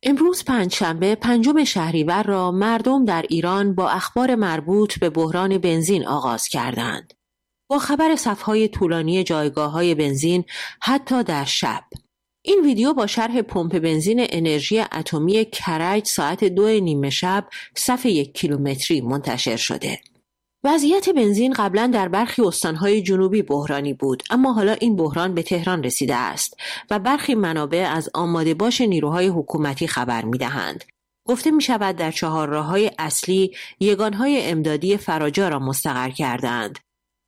امروز پنجشنبه 5 شهریور را مردم در ایران با اخبار مربوط به بحران بنزین آغاز کردند. با خبر صف‌های طولانی جایگاه‌های بنزین حتی در شب. این ویدیو با شرح پمپ بنزین انرژی اتمی کرج ساعت 2:30 شب صف 1 کیلومتری منتشر شده. وضعیت بنزین قبلا در برخی استانهای جنوبی بحرانی بود، اما حالا این بحران به تهران رسیده است و برخی منابع از آماده باش نیروهای حکومتی خبر می‌دهند. گفته می‌شود در 4 راه‌های اصلی یگانهای امدادی فراجا را مستقر کردند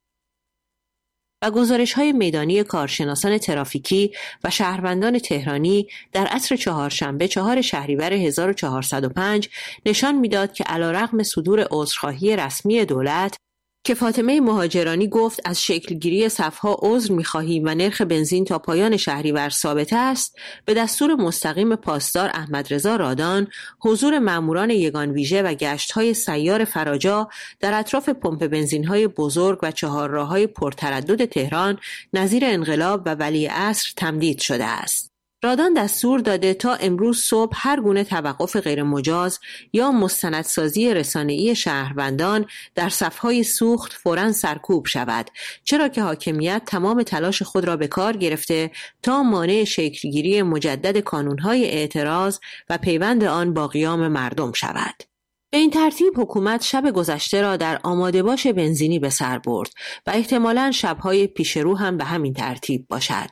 و گزارش‌های میدانی کارشناسان ترافیکی و شهروندان تهرانی در عصر چهارشنبه 4 شهریور 1405 نشان می‌داد که علیرغم صدور عذرخواهی رسمی دولت که فاطمه مهاجرانی گفت از شکلگیری صف‌ها عذر می‌خواهیم و نرخ بنزین تا پایان شهریور ثابت است، به دستور مستقیم پاسدار احمدرضا رادان حضور ماموران یگان ویژه و گشت‌های سیار فراجا در اطراف پمپ بنزین‌های بزرگ و 4 راه‌های پرتردد تهران نظیر انقلاب و ولیعصر تمدید شده است. رادان دستور داده تا امروز صبح هر گونه توقف غیرمجاز یا مستندسازی رسانه‌ای شهروندان در صف‌های سوخت فوراً سرکوب شود، چرا که حاکمیت تمام تلاش خود را به کار گرفته تا مانع شکلگیری مجدد کانون‌های اعتراض و پیوند آن با قیام مردم شود. به این ترتیب حکومت شب گذشته را در آماده باش بنزینی به سر برد و احتمالاً شب‌های پیش رو هم به همین ترتیب باشد.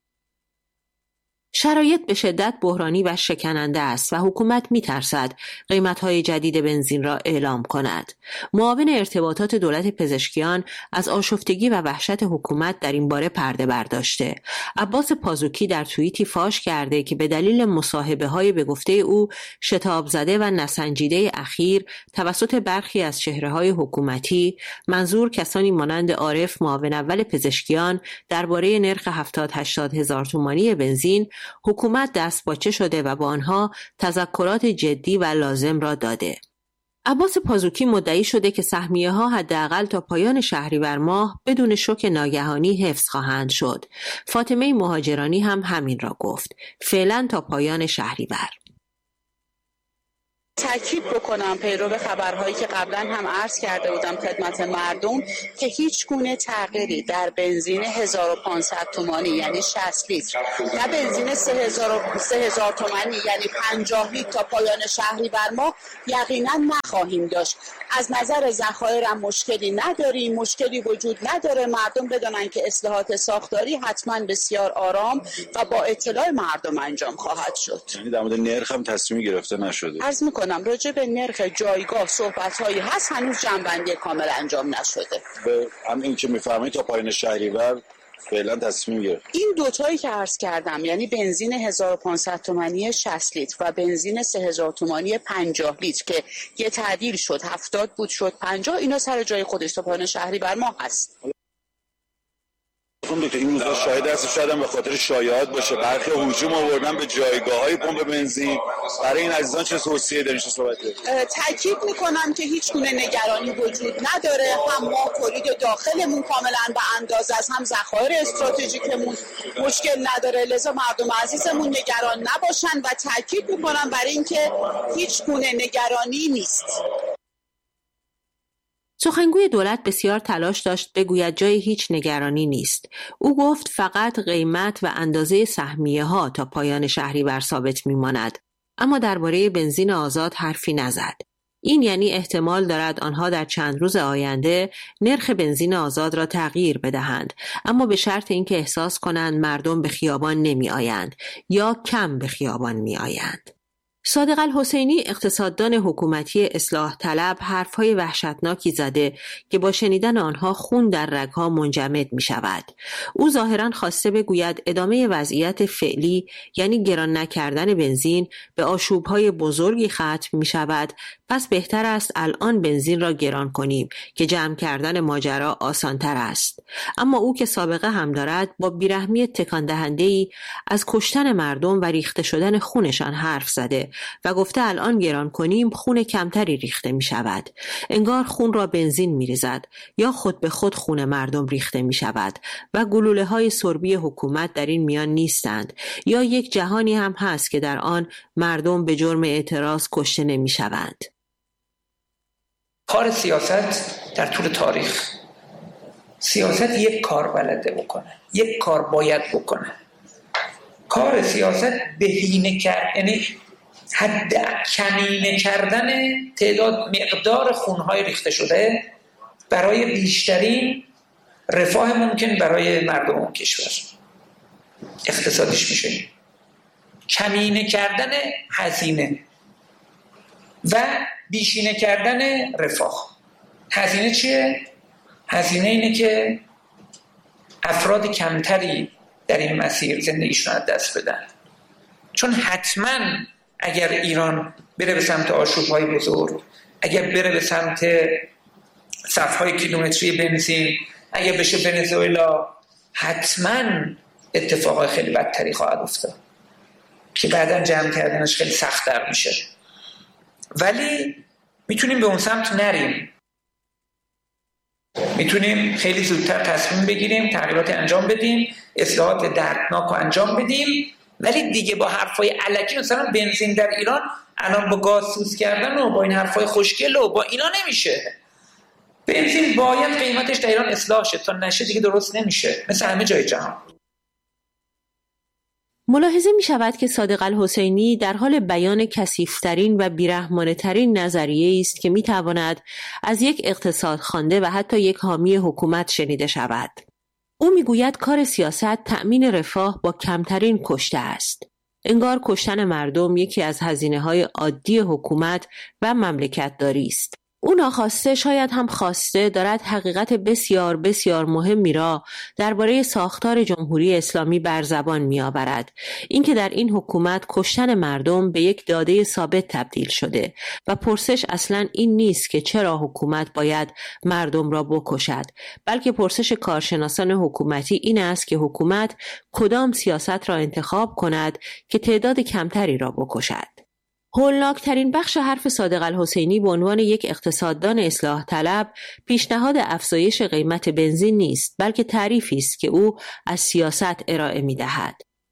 شرایط به شدت بحرانی و شکننده است و حکومت می‌ترسد قیمت‌های جدید بنزین را اعلام کند. معاون ارتباطات دولت پزشکیان از آشفتگی و وحشت حکومت در این باره پرده برداشته. عباس پازوکی در توییتی فاش کرده که به دلیل مصاحبه‌های به گفته او شتاب زده و نسنجیده اخیر توسط برخی از چهره‌های حکومتی، منظور کسانی مانند عارف معاون اول پزشکیان، درباره نرخ 70-80 هزار تومانی بنزین حکومت دستپاچه شده و با آنها تذکرات جدی و لازم را داده. عباس پازوکی مدعی شده که سهمیه‌ها حداقل تا پایان شهریور ماه بدون شوک ناگهانی حفظ خواهند شد. فاطمه مهاجرانی هم همین را گفت. فعلا تا پایان شهریور. تاکید بکنم پیرو خبرهایی که قبلا هم عرض کرده بودم خدمت مردم که هیچ گونه تغییری در بنزین 1500 تومانی یعنی 60 لیتر و بنزین 3000 تومانی یعنی 50 لیتر تا پایان شهریور ماه یقینا نخواهیم داشت. از نظر ذخایر هم مشکلی نداریم، مشکلی وجود نداره. مردم بدونن که اصلاحات ساختاری حتما بسیار آرام و با اطلاع مردم انجام خواهد شد. یعنی در مورد نرخ هم تصمیمی گرفته نشده. عرض می‌کنم راجع به نرخ جایگاه صحبت‌هایی هست، هنوز جنبندی کامل انجام نشده. به همین که می‌فرمایید تا پایان شهریور فعلا تصمیم گرفت. این دوتایی که عرض کردم یعنی بنزین 1500 تومانی 60 لیتر و بنزین 3000 تومانی 50 لیتر که یه تعدیل شد 70 بود شد 50، اینا سر جای خودش تا پایان شهریور ماه هست. دکتر این روزا شاهد هست، شاید هم به خاطر شایعات باشه برخی هجوم آوردن به جایگاه‌های پمپ بنزین. برای این عزیزان چه توصیه دارین؟ چه صحبت دارین؟ تاکید می‌کنم که هیچ گونه نگرانی وجود نداره. هم ما تولید داخلمون کاملا به اندازه است، هم ذخایر استراتژیکمون مشکل نداره، لذا مردم عزیزمون نگران نباشن و تاکید می‌کنم برای اینکه هیچ گونه نگرانی نیست. سخنگوی دولت بسیار تلاش داشت بگوید جای هیچ نگرانی نیست. او گفت فقط قیمت و اندازه سهمیه‌ها تا پایان شهریور ثابت می‌ماند، اما درباره بنزین آزاد حرفی نزد. این یعنی احتمال دارد آنها در چند روز آینده نرخ بنزین آزاد را تغییر بدهند، اما به شرط اینکه احساس کنند مردم به خیابان نمی‌آیند یا کم به خیابان می‌آیند. صادق الحسینی اقتصاددان حکومتی اصلاح طلب حرفهای وحشتناکی زده که با شنیدن آنها خون در رگها منجمد می شود. او ظاهراً خواسته بگوید ادامه وضعیت فعلی یعنی گران نکردن بنزین به آشوبهای بزرگی ختم می شود، پس بهتر است الان بنزین را گران کنیم که جمع کردن ماجرا آسانتر است. اما او که سابقه هم دارد با بیرحمی تکان دهنده‌ای از کشتن مردم و ریخته شدن خونشان حرف زده و گفته الان گران کنیم خون کمتری ریخته می شود. انگار خون را بنزین می ریزد یا خود به خود خون مردم ریخته می شود و گلوله های سربی حکومت در این میان نیستند یا یک جهانی هم هست که در آن مردم به جرم اعتراض کشته نمی شوند. کار سیاست در طول تاریخ، سیاست یک کار بلده بکنه، یک کار باید بکنه. کار سیاست بهینه یعنی حد کمینه کردن تعداد مقدار خونهای ریخته شده برای بیشترین رفاه ممکن برای مردم اون کشور. اقتصادیش میشه کمینه کردن هزینه و بیشینه کردن رفاه. هزینه چیه؟ هزینه اینه که افراد کمتری در این مسیر زندگیشون از دست بدن، چون حتما اگر ایران بره به سمت آشوب‌های بزرگ، اگر بره به سمت صف‌های کیلومتری بنزین، اگر بشه ونزوئلا، حتما اتفاقای خیلی بدتری خواهد افتاد که بعداً جمع کردنش خیلی سخت‌تر میشه. ولی میتونیم به اون سمت نریم، میتونیم خیلی زودتر تصمیم بگیریم، تغییرات انجام بدیم، اصلاحات دردناک رو انجام بدیم، ولی دیگه با حرفای الکی مثلا بنزین در ایران الان با گاز سوز کردن و با این حرفای خوشگل و با اینا نمیشه. بنزین باید قیمتش در ایران اصلاح شه، تا نشه دیگه درست نمیشه، مثل همه جای جهان. ملاحظه می شود که صادق الحسینی در حال بیان کثیف‌ترین و بیرحمانه‌ترین نظریه‌ای است که می تواند از یک اقتصاد خوانده و حتی یک حامی حکومت شنیده شود. او می گوید کار سیاست تأمین رفاه با کمترین کشته است. انگار کشتن مردم یکی از هزینه‌های عادی حکومت و مملکت داری است. او ناخواسته شاید هم خواسته دارد حقیقت بسیار بسیار مهمی را درباره ساختار جمهوری اسلامی بر زبان می‌آورد، اینکه در این حکومت کشتن مردم به یک داده ثابت تبدیل شده و پرسش اصلاً این نیست که چرا حکومت باید مردم را بکشد، بلکه پرسش کارشناسان حکومتی این است که حکومت کدام سیاست را انتخاب کند که تعداد کمتری را بکشد. هولناکترین بخش حرف صادق الحسینی به عنوان یک اقتصاددان اصلاح طلب پیشنهاد افزایش قیمت بنزین نیست، بلکه تعریفی است که او از سیاست ارائه می‌دهد.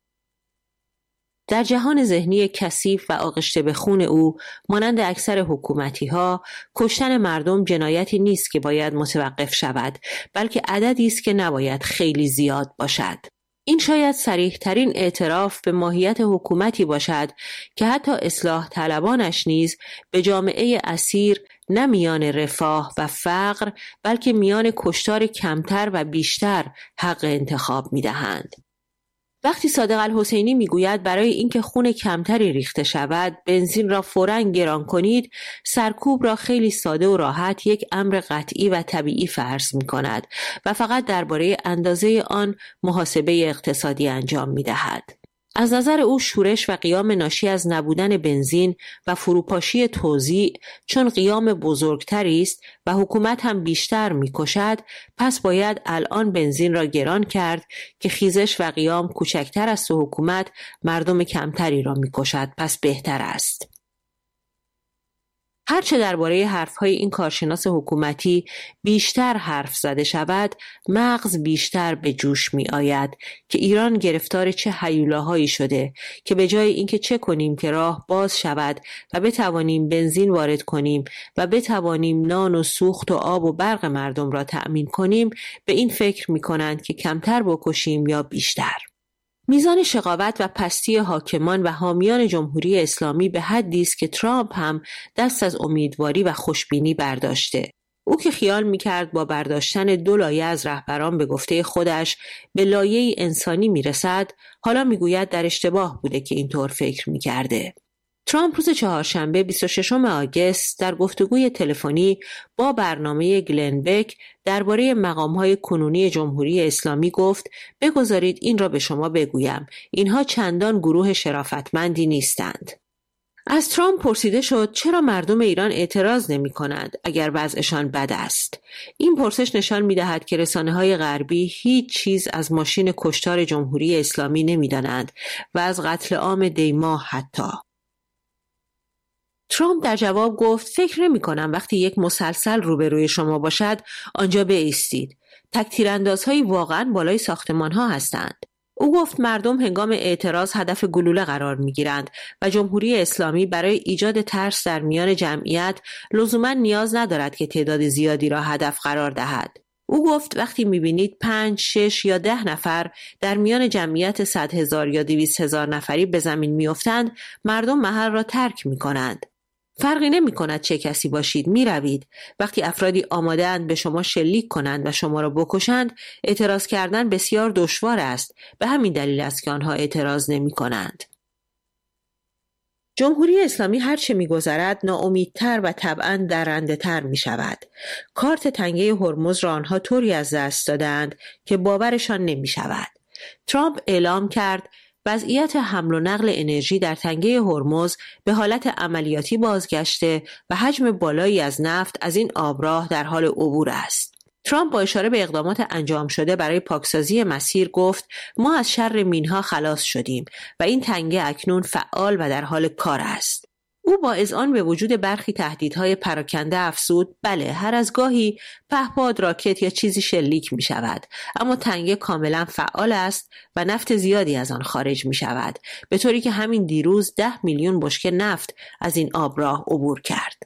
در جهان ذهنی کثیف و آغشته به خون او، مانند اکثر حکومتی‌ها، کشتن مردم جنایتی نیست که باید متوقف شود، بلکه عددی است که نباید خیلی زیاد باشد. این شاید صریح‌ترین اعتراف به ماهیت حکومتی باشد که حتی اصلاح طلبانش نیز به جامعه اسیر نه میان رفاه و فقر بلکه میان کشتار کمتر و بیشتر حق انتخاب می‌دهند. وقتی صادق الحسینی میگوید برای اینکه خون کمتری ریخته شود بنزین را فوراً گران کنید، سرکوب را خیلی ساده و راحت یک امر قطعی و طبیعی فرض می‌کند و فقط درباره اندازه آن محاسبه اقتصادی انجام می‌دهد. از نظر او شورش و قیام ناشی از نبودن بنزین و فروپاشی توزیع چون قیام بزرگتری است و حکومت هم بیشتر می‌کشد، پس باید الان بنزین را گران کرد که خیزش و قیام کوچکتر است و حکومت مردم کمتری را می‌کشد، پس بهتر است. هرچه درباره حرفهای این کارشناس حکومتی بیشتر حرف زده شود، مغز بیشتر به جوش می آید که ایران گرفتار چه هیولاهایی شده که به جای اینکه چه کنیم که راه باز شود و بتوانیم بنزین وارد کنیم و بتوانیم نان و سوخت و آب و برق مردم را تأمین کنیم، به این فکر می کنند که کمتر بکشیم یا بیشتر. میزان شقاوت و پستی حاکمان و حامیان جمهوری اسلامی به حدی است که ترامپ هم دست از امیدواری و خوشبینی برداشته. او که خیال میکرد با برداشتن 2 لایه از رهبران به گفته خودش به لایه انسانی میرسد، حالا میگوید در اشتباه بوده که اینطور فکر میکرده. ترامپ روز چهارشنبه 26 آگوست در گفتگوی تلفنی با برنامه گلن بک درباره مقام‌های کنونی جمهوری اسلامی گفت: بگذارید این را به شما بگویم، اینها چندان گروه شرافتمندی نیستند. از ترامپ پرسیده شد چرا مردم ایران اعتراض نمی‌کنند اگر وضعشان بد است. این پرسش نشان می‌دهد که رسانه‌های غربی هیچ چیز از ماشین کشتار جمهوری اسلامی نمی‌دانند و از قتل عام دی‌ماه حتی. ترامپ در جواب گفت فکر نمی‌کنم وقتی یک مسلسل روبروی شما باشد آنجا بایستید. تک تیراندازهایی واقعاً بالای ساختمان‌ها هستند. او گفت مردم هنگام اعتراض هدف گلوله قرار می‌گیرند و جمهوری اسلامی برای ایجاد ترس در میان جمعیت لزوماً نیاز ندارد که تعداد زیادی را هدف قرار دهد. او گفت وقتی می‌بینید 5، 6 یا 10 نفر در میان جمعیت 100,000 یا 200,000 نفری به زمین می‌افتند، مردم محل را ترک می‌کنند. فرقی نمی کند چه کسی باشید، می روید. وقتی افرادی آماده‌اند به شما شلیک کنند و شما را بکشند، اعتراض کردن بسیار دشوار است. به همین دلیل است که آنها اعتراض نمی کنند. جمهوری اسلامی هرچه می گذرد ناامیدتر و طبعاً درنده تر می شود. کارت تنگه هرمز را آنها طوری از دست دادند که باورشان نمی شود. ترامپ اعلام کرد وضعیت حمل و نقل انرژی در تنگه هرمز به حالت عملیاتی بازگشته و حجم بالایی از نفت از این آبراه در حال عبور است. ترامپ با اشاره به اقدامات انجام شده برای پاکسازی مسیر گفت ما از شر مینها خلاص شدیم و این تنگه اکنون فعال و در حال کار است. او با اذعان به وجود برخی تهدیدهای پراکنده افزود بله هر از گاهی پهپاد، راکت یا چیزی شلیک می شود، اما تنگه کاملا فعال است و نفت زیادی از آن خارج می شود، به طوری که همین دیروز 10 میلیون بشکه نفت از این آبراه عبور کرد.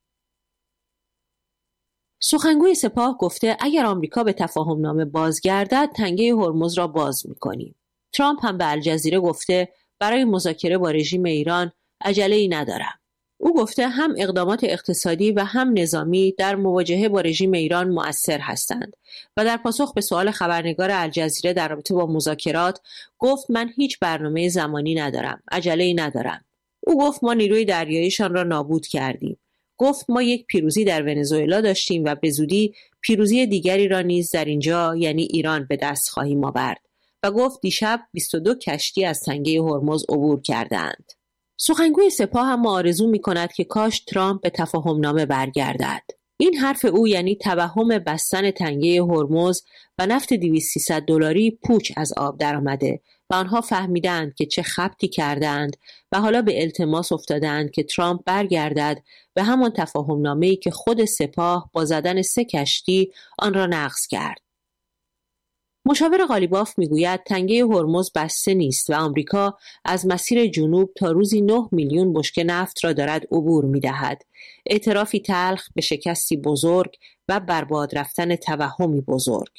سخنگوی سپاه گفته اگر آمریکا به تفاهمنامه بازگردد تنگه هرمز را باز می کنیم. ترامپ هم به الجزیره گفته برای مذاکره با رژیم ایران عجله‌ای ندارم. او گفته هم اقدامات اقتصادی و هم نظامی در مواجهه با رژیم ایران مؤثر هستند و در پاسخ به سوال خبرنگار الجزیره در رابطه با مذاکرات گفت من هیچ برنامه زمانی ندارم، عجله‌ای ندارم. او گفت ما نیروی دریاییشان را نابود کردیم. گفت ما یک پیروزی در ونزوئلا داشتیم و به زودی پیروزی دیگری را نیز در اینجا یعنی ایران به دست خواهیم آورد و گفت دیشب 22 کشتی از تنگه هرمز عبور کردند. سخنگوی سپاه هم آرزو می کند که کاش ترامپ به تفاهمنامه برگردد. این حرف او یعنی توهم بستن تنگه هرمز و نفت $200-300 پوچ از آب درآمده و آنها فهمیدند که چه خبطی کردند و حالا به التماس افتادند که ترامپ برگردد به همان تفاهمنامه‌ای که خود سپاه با زدن 3 کشتی آن را نقض کرد. مشاور قالیباف میگوید تنگه هرمز بسته نیست و آمریکا از مسیر جنوب تا روزی 9 میلیون بشکه نفت را دارد عبور می‌دهد. اعترافی تلخ به شکستی بزرگ و برباد رفتن توهمی بزرگ.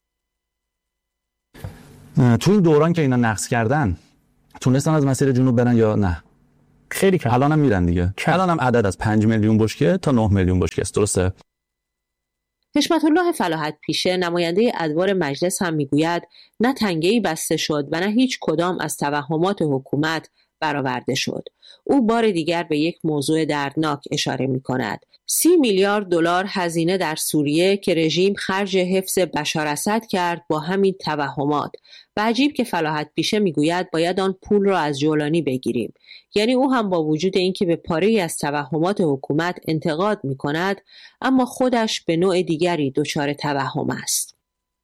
تو این دوران که اینا نقض کردن تونستن از مسیر جنوب برن یا نه؟ خیلی کم. الان هم میرن دیگه. الان هم عدد از 5 میلیون بشکه تا 9 میلیون بشکه است. درسته؟ حشمت الله فلاحت پیشه نماینده ادوار مجلس هم میگوید نه تنگه‌ای بسته شد و نه هیچ کدام از توهمات حکومت برآورده شد. او بار دیگر به یک موضوع دردناک اشاره می‌کند. 30 میلیارد دلار هزینه در سوریه که رژیم خرج حفظ بشار اسد کرد با همین توهمات. و عجیب که فلاحت پیشه میگوید باید آن پول را از جولانی بگیریم. یعنی او هم با وجود اینکه به پاره‌ای از توهمات حکومت انتقاد می‌کند اما خودش به نوع دیگری دچار توهم است.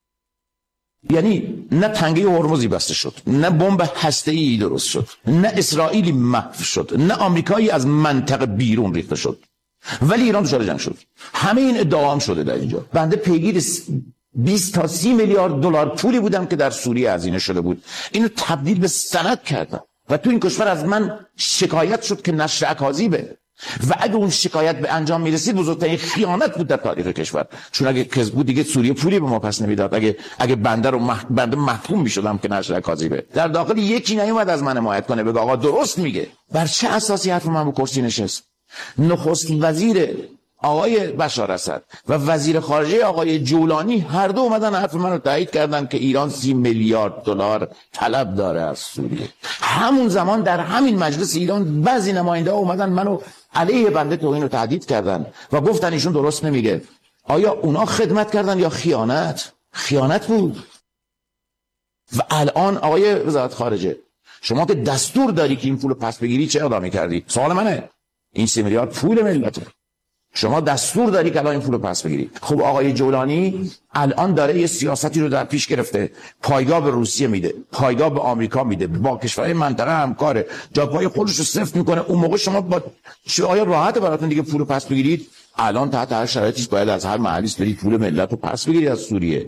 یعنی نه تنگه هرمزی بسته شد، نه بمب هسته‌ای درست شد، نه اسرائیلی محو شد، نه آمریکایی از منطقه بیرون ریخته شد، ولی ایران دچار جنگ شد. همه این ادعا هم شده در اینجا. بنده پیگیر 20 تا 30 میلیارد دلار پولی بودم که در سوریه هزینه شده بود. اینو تبدیل به سند کردم و تو این کشور از من شکایت شد که نشر اکاذیبه و اگه اون شکایت به انجام میرسید بزرگترین خیانت بود در تاریخ کشور، چون اگه کذب بود دیگه سوریه پولی به ما پس نمیداد. اگه بنده محکوم میشدم که نشر اکاذیبه. در داخل یکی نیومد از من حمایت کنه بگه آقا درست میگه. بر چه اساسی حرف من رو کرسی نشست؟ نخست وزیر آقای بشار اسد و وزیر خارجه آقای جولانی هر دو اومدن حرف من رو تایید کردن که ایران 30 میلیارد دلار طلب داره از سوریه. همون زمان در همین مجلس ایران بعضی نماینده ها اومدن منو علیه بنده توهین و تهدید کردن و گفتن ایشون درست نمیگه. آیا اونا خدمت کردن یا خیانت؟ خیانت بود. و الان آقای وزارت خارجه شما که دستور داری که این پولو پس بگیری چه اقدامی کردی؟ سوال منه. این 3 میلیارد پول ملته. شما دستور داری که الان این پول رو پس بگیری. خب آقای جولانی الان داره یه سیاستی رو در پیش گرفته، پایگاه به روسیه میده، پایگاه به آمریکا میده، با کشورهای منطقه همکاره، جاپای خودش رو سفت میکنه. اون موقع شما با آیا راحت براتون دیگه پول رو پس بگیرید؟ الان تحت هر شرایطی باید از هر محلی برید پول ملت رو پس بگیرید از سوریه.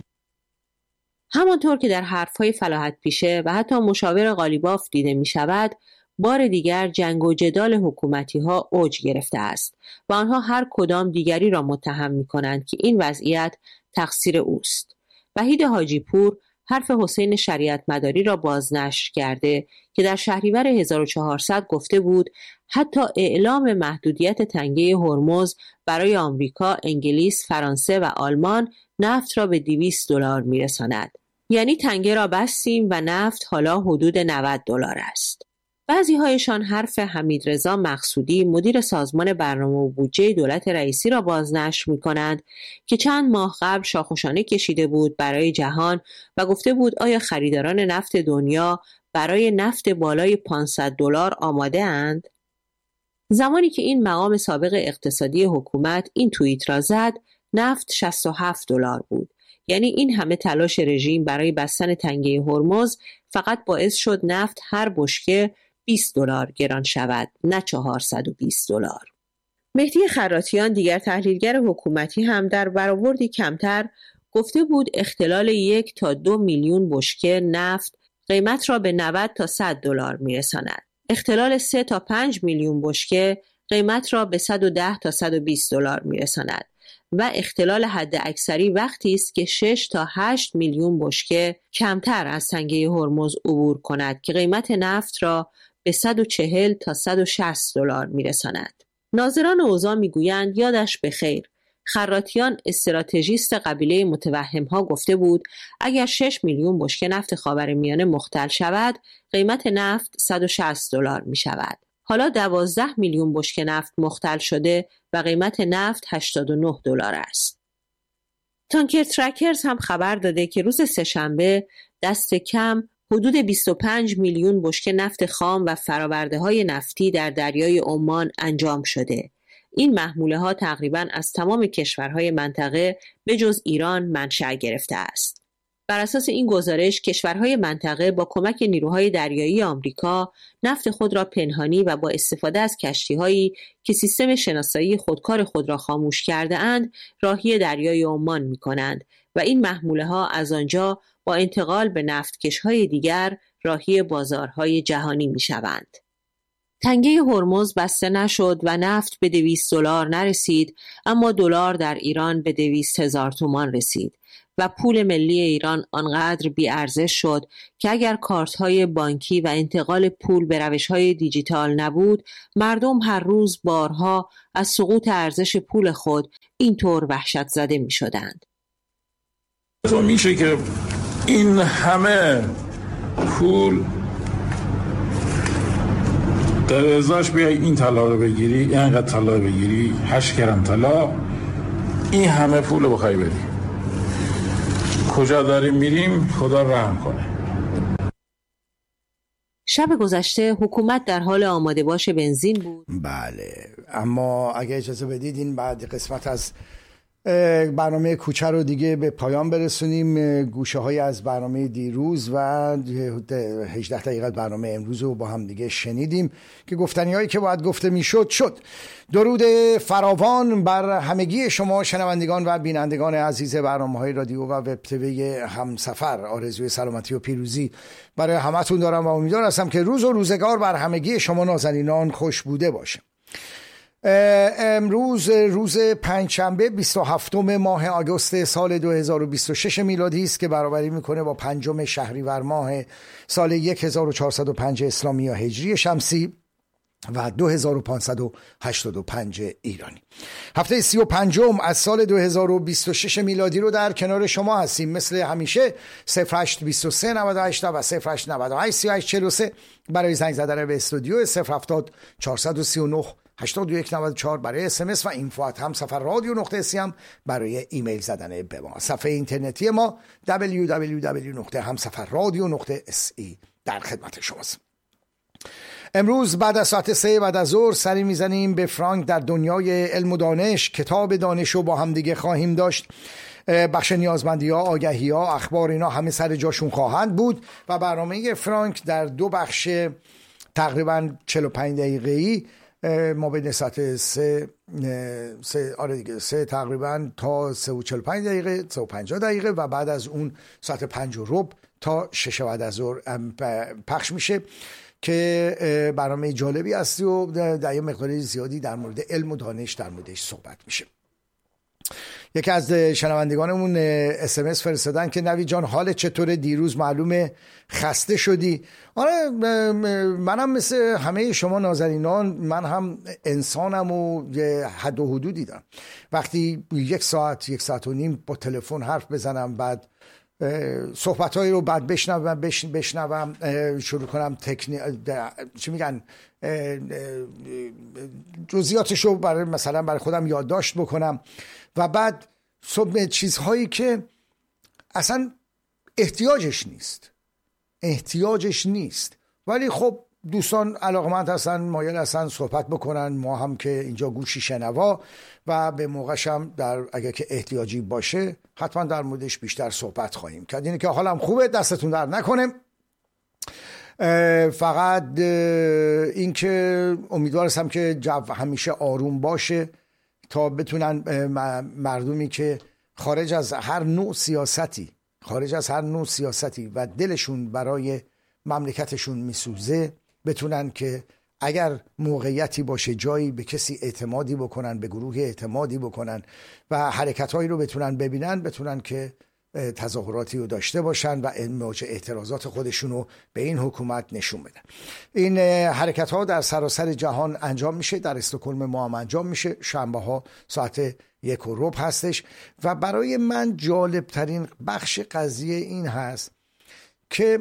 همانطور که در حرفهای فلاحت پیشه و حتی مشاور قالیباف دیده می شود، بار دیگر جنگ و جدال حکومتی ها اوج گرفته است و آنها هر کدام دیگری را متهم می کنند که این وضعیت تقصیر اوست. وحید حاجی پور حرف حسین شریعت مداری را بازنشر کرده که در شهریور 1400 گفته بود حتی اعلام محدودیت تنگه هرمز برای آمریکا، انگلیس، فرانسه و آلمان نفت را به $200 میرساند. یعنی تنگه را بستیم و نفت حالا حدود $90 است. بعضی هایشان حرف حمیدرضا مقصودی مدیر سازمان برنامه و بودجه دولت رئیسی را بازنشر می کنند که چند ماه قبل شاخوشانه کشیده بود برای جهان و گفته بود آیا خریداران نفت دنیا برای نفت بالای $500 آماده اند؟ زمانی که این مقام سابق اقتصادی حکومت این توییت را زد، نفت $67 بود. یعنی این همه تلاش رژیم برای بستن تنگه هرمز فقط باعث شد نفت هر بشکه $20 گران شود، نه $420. مهدی خراتیان دیگر تحلیلگر حکومتی هم در برآوردی کمتر گفته بود اختلال 1 تا 2 میلیون بشکه نفت قیمت را به $90 تا $100 میرساند. اختلال 3 تا 5 میلیون بشکه قیمت را به $110 تا $120 میرساند و اختلال حد اکثری وقتی است که 6 تا 8 میلیون بشکه کمتر از تنگه هرمز عبور کند که قیمت نفت را به $140 تا $160 میرساند. ناظران اوضاع میگویند یادش بخیر. خراتیان استراتژیست قبیله متوهم‌ها گفته بود اگر 6 میلیون بشکه نفت خاورمیانه مختل شود قیمت نفت $160 می شود. حالا 12 میلیون بشکه نفت مختل شده و قیمت نفت $89 است. تانکر ترکرز هم خبر داده که روز سه‌شنبه دست کم حدود 25 میلیون بشکه نفت خام و فرآورده‌های نفتی در دریای عمان انجام شده. این محموله ها تقریباً از تمام کشورهای منطقه به جز ایران منشأ گرفته است. بر اساس این گزارش کشورهای منطقه با کمک نیروهای دریایی آمریکا نفت خود را پنهانی و با استفاده از کشتی‌هایی که سیستم شناسایی خودکار خود را خاموش کرده اند راهی دریای عمان می‌کنند و این محموله ها از آنجا با انتقال به نفتکش‌های دیگر راهی بازارهای جهانی می‌شوند. تنگه هرمز بسته نشد و نفت به $200 نرسید، اما دلار در ایران به 200,000 تومان رسید و پول ملی ایران آنقدر بی‌ارزش شد که اگر کارت‌های بانکی و انتقال پول به روش‌های دیجیتال نبود، مردم هر روز بارها از سقوط ارزش پول خود اینطور وحشت زده می‌شدند. تو میشه که این همه پول در ازاش بیای این طلا رو بگیری، اینقدر طلا بگیری، 8 گرم طلا، این همه پول رو بخوای بدی. کجا داریم میریم؟ خدا رحم کنه. شب گذشته حکومت در حال آماده باش بنزین بود. بله، اما اگه اجازه بدید این بعد قسمت از برنامه کوچه رو دیگه به پایان برسونیم. گوشه های از برنامه دیروز و 18 دقیقه برنامه امروز رو با هم دیگه شنیدیم که گفتنی هایی که باید گفته میشد شد. درود فراوان بر همگی شما شنوندگان و بینندگان عزیز برنامه های رادیو و وب تیوی همسفر. آرزوی سلامتی و پیروزی برای همتون دارم و امیدوار هستم که روز و روزگار بر همگی شما نازنینان خوش بوده باشه. امروز روز پنجشنبه 27 ماه آگوست سال 2026 میلادی است که برابری میکنه با 5 شهریور ماه سال 1405 اسلامی یا هجری شمسی و 2585 ایرانی. هفته 35 از سال 2026 میلادی رو در کنار شما هستیم. مثل همیشه 0823 98 و 0898 3843 برای زنگ زدن به استودیو، 070 439 8194 برای SMS و info@hamsafarradio.si هم برای ایمیل زدن به ما. صفحه اینترنتی ما www.hamsafarradio.si در خدمت شماست. امروز بعد از ساعت 3 بعد از ظهر سری میزنیم به فرانک در دنیای علم و دانش. کتاب دانش رو با هم دیگه خواهیم داشت. بخش نیازمندی ها، آگهی ها، اخبار، اینا همه سر جاشون خواهند بود و برنامه فرانک در 2 بخش تقریبا 45 دقیقه‌ای ما بین ساعت 3 تقریبا تا 3:45 دقیقه 3:50 دقیقه و بعد از اون ساعت 5:15 تا 6 بعد از ظهر پخش میشه که برنامه جالبی است و در یه مقدار زیادی در مورد علم و دانش در موردش صحبت میشه. یکی از شنوندگانمون SMS فرستادن که نوید جان حالت چطوره؟ دیروز معلومه خسته شدی. آره منم مثل همه شما نازنینان، من هم انسانم و حد و حدودی دارم. وقتی 1 ساعت 1 ساعت و نیم با تلفن حرف بزنم، بعد صحبت‌هایی رو بعد بشنوم شروع کنم چی میگن جزئیاتش رو مثلا برای خودم یادداشت بکنم و بعد صبح چیزهایی که اصلا احتیاجش نیست ولی خب دوستان علاقمند هستن، مایل هستن صحبت بکنن، ما هم که اینجا گوشی شنوا و به موقعش هم اگر که احتیاجی باشه حتما در موردش بیشتر صحبت خواهیم کرد. اینه که حالم خوبه، دستتون در نکنه. فقط این که امیدوار هستم که جو همیشه آروم باشه تا بتونن مردمی که خارج از هر نوع سیاستی و دلشون برای مملکتشون میسوزه بتونن که اگر موقعیتی باشه جایی به کسی اعتمادی بکنن، به گروه اعتمادی بکنن و حرکت‌هایی رو بتونن ببینن، بتونن که تظاهراتی رو داشته باشن و اعتراضات خودشون رو به این حکومت نشون بدن. این حرکت‌ها در سراسر جهان انجام میشه، در استکهلم ما هم انجام میشه. شنبه‌ها ساعت 1:15 هستش و برای من جالبترین بخش قضیه این هست که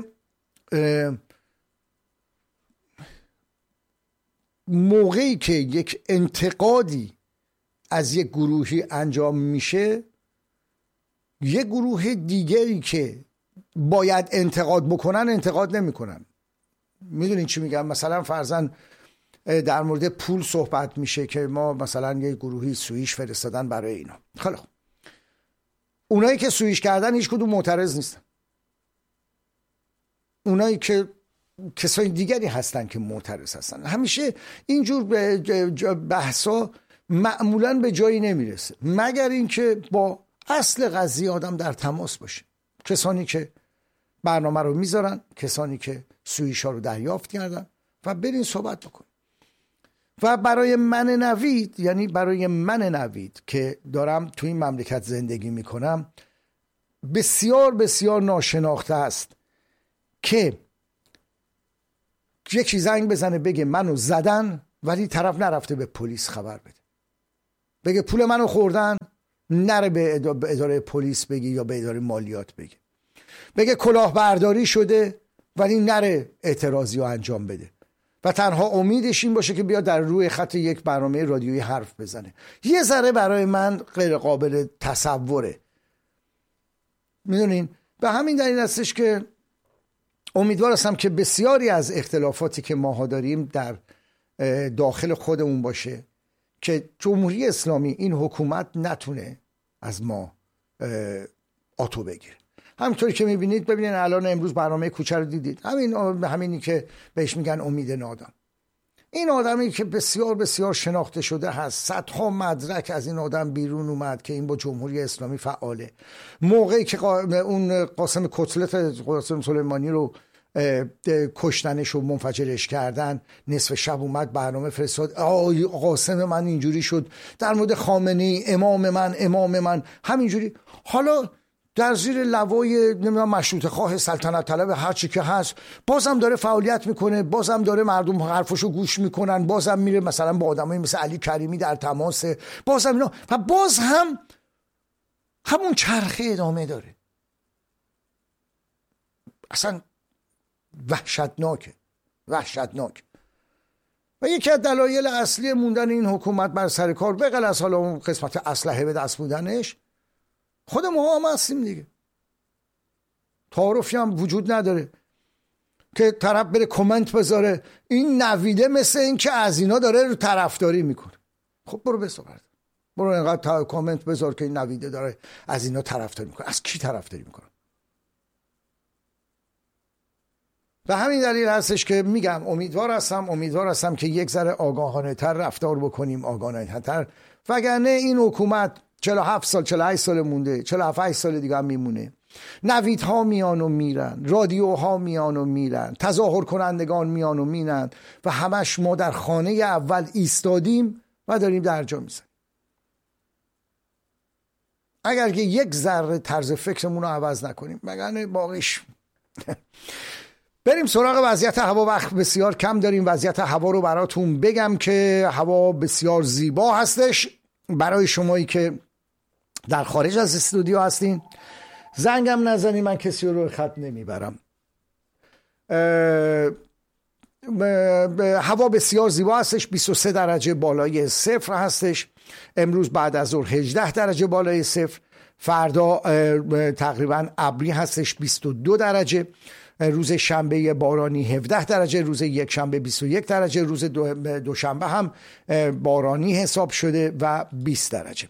موقعی که یک انتقادی از یک گروهی انجام میشه، یک گروه دیگری که باید انتقاد بکنن انتقاد نمیکنن. میدونین چی میگم؟ مثلا فرضاً در مورد پول صحبت میشه که ما مثلا یک گروهی سوئیش فرستادن برای اینا. خیلی خوب، اونایی که سوئیش کردن هیچ کدوم معترض نیستن. اونایی که کسای دیگری هستن که معترض هستن. همیشه اینجور بحثا معمولاً به جایی نمیرسه مگر اینکه با اصل قضیه آدم در تماس باشه. کسانی که برنامه رو میذارن، کسانی که سوئیشا رو دریافت کردن و برین صحبت بکن. و برای من نوید که دارم توی این مملکت زندگی میکنم بسیار بسیار ناشناخته است که یکی زنگ بزنه بگه منو زدن ولی طرف نرفته به پلیس خبر بده، بگه پول منو خوردن، نره به اداره پلیس بگه یا به اداره مالیات بگه کلاهبرداری شده ولی نره اعتراضی رو انجام بده و تنها امیدش این باشه که بیاد در روی خط یک برنامه رادیویی حرف بزنه. یه ذره برای من غیر قابل تصوره. میدونین به همین دلیل هستش که امیدوار هستم که بسیاری از اختلافاتی که ماها داریم در داخل خودمون باشه که جمهوری اسلامی، این حکومت نتونه از ما آتو بگیره. همونطوری که میبینید، ببینید الان امروز برنامه کوچه رو دیدید، همینی که بهش میگن امید نادان. این آدمی که بسیار بسیار شناخته شده هست، صدها مدرک از این آدم بیرون اومد که این با جمهوری اسلامی فعاله. موقعی که اون قاسم سلیمانی رو کشتنش و منفجرش کردن، نصف شب اومد برنامه فرستاد، قاسم من اینجوری شد، در مورد خامنه‌ای امام من همینجوری. حالا در زیر لوای مشروطه خواه، سلطنت طلب، هر چی که هست، بازم داره فعالیت میکنه، بازم داره مردم حرفشو گوش میکنن، بازم میره مثلا با آدمایی مثل علی کریمی در تماسه، بازم اینا، و باز هم همون چرخه ادامه داره. اصلا وحشتناک. و یکی از دلایل اصلی موندن این حکومت بر سر کار، بغیر از حالا اون قسمت اسلحه به دست بودنش، خود ما هم هستیم دیگه. تعارفی هم وجود نداره. که طرف بره کامنت بذاره این نویده مثل این که از اینا داره رو طرفداری میکنه. خب برو بسپار، برو اینقدر کامنت بذار که این نویده داره از اینا طرفداری میکنه. از کی طرفداری میکنه؟ و همین دلیل هستش که میگم امیدوار هستم که یک ذره آگاهانه تر رفتار بکنیم، آگاهانه تر، وگرنه این حکومت 47 سال 48 سال مونده، 47 سال دیگه هم میمونه. نویدها میان و میرن، رادیوها میان و میرن، تظاهر کنندگان میان و میرن و همش ما در خانه اول ایستادیم و داریم درجا میزنیم. اگر که یک ذره طرز فکرمون رو عوض نکنیم وگرنه باقیش بریم سراغ وضعیت هوا. وقت بسیار کم داریم. وضعیت هوا رو براتون بگم که هوا بسیار زیبا هستش. برای شمایی که در خارج از استودیو هستین زنگم نزنی، من کسی رو خط نمیبرم. هوا بسیار زیبا هستش. 23 درجه بالای صفر هستش. امروز بعد از ظهر 18 درجه بالای صفر. فردا تقریبا ابری هستش 22 درجه. روز شنبه بارانی 17 درجه، روز یک شنبه 21 درجه، روز دوشنبه هم بارانی حساب شده و 20 درجه.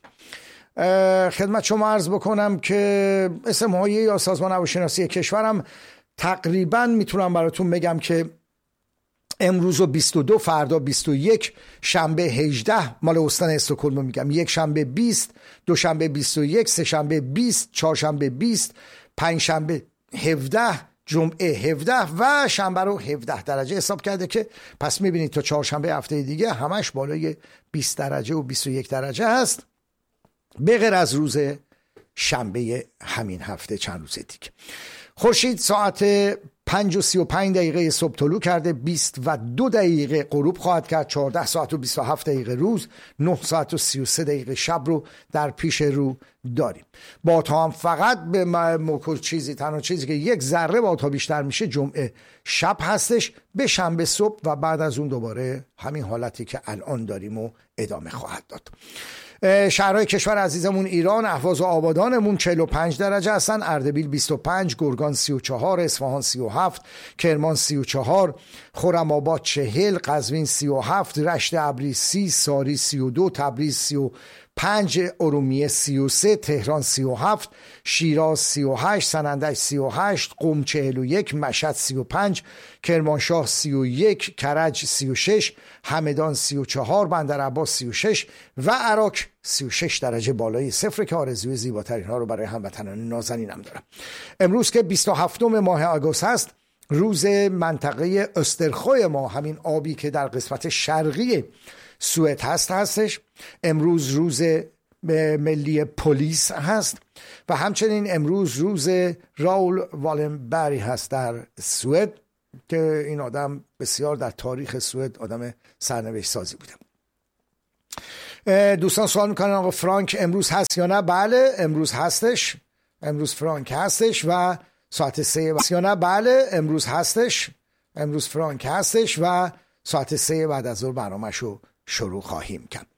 خدمت شما عرض بکنم که اسم‌های یا سازمان هواشناسی کشورم تقریبا میتونم براتون بگم که امروز 22، فردا 21، شنبه 18 مال استان استکهلم میگم، یک شنبه 20، دوشنبه 21، سه شنبه 20، چهارشنبه 20، پنج شنبه 17، جمعه 17 و شنبه رو 17 درجه حساب کرده که پس میبینید تا چهارشنبه هفته دیگه همش بالای 20 درجه و 21 درجه هست، به غیر از روز شنبه همین هفته چند روز دیگه. خورشید ساعت 5:35 صبح طلوع کرده، 22 غروب خواهد کرد، 14 ساعت و 27 دقیقه روز، 9 ساعت و 33 دقیقه شب رو در پیش رو داریم. بادها هم فقط به تنها چیزی که یک ذره بادها بیشتر میشه جمعه شب هستش، به شنبه صبح و بعد از اون دوباره همین حالتی که الان داریم و ادامه خواهد داد. شهرهای کشور عزیزمون ایران، اهواز و آبادانمون 45 درجه هستن، اردبیل 25، گرگان 34، اصفهان 37، کرمان 34، خرم‌آباد 40، قزوین 37، رشت ابری 30، ساری 32، تبریز 35، ارومیه 33، تهران 37، شیراز 38، سنندج 38، قم 41، مشهد 35، کرمانشاه 31، کرج 36، همدان 34، بندرعباس 36 و عراق 36 درجه بالای صفر که آرزوی زیباترین ها رو برای هموطنان نازنینم دارم. امروز که 27 ماه آگوست هست، روز منطقه استرخوی ما، همین آبی که در قسمت شرقی سوئد هستش. امروز روز ملی پلیس هست و همچنین امروز روز راول والنبری هست در سوئد که این آدم بسیار در تاریخ سوئد آدم سرنوشت سازی بوده. دوستان سوال میکنن آقا فرانک امروز هست یا نه؟ بله امروز هستش، امروز فرانک هستش و ساعت 3 یا نه؟ بله امروز هستش، امروز فرانک هستش و ساعت 3 بعد از ظهر برنامه‌شو شروع خواهیم کرد.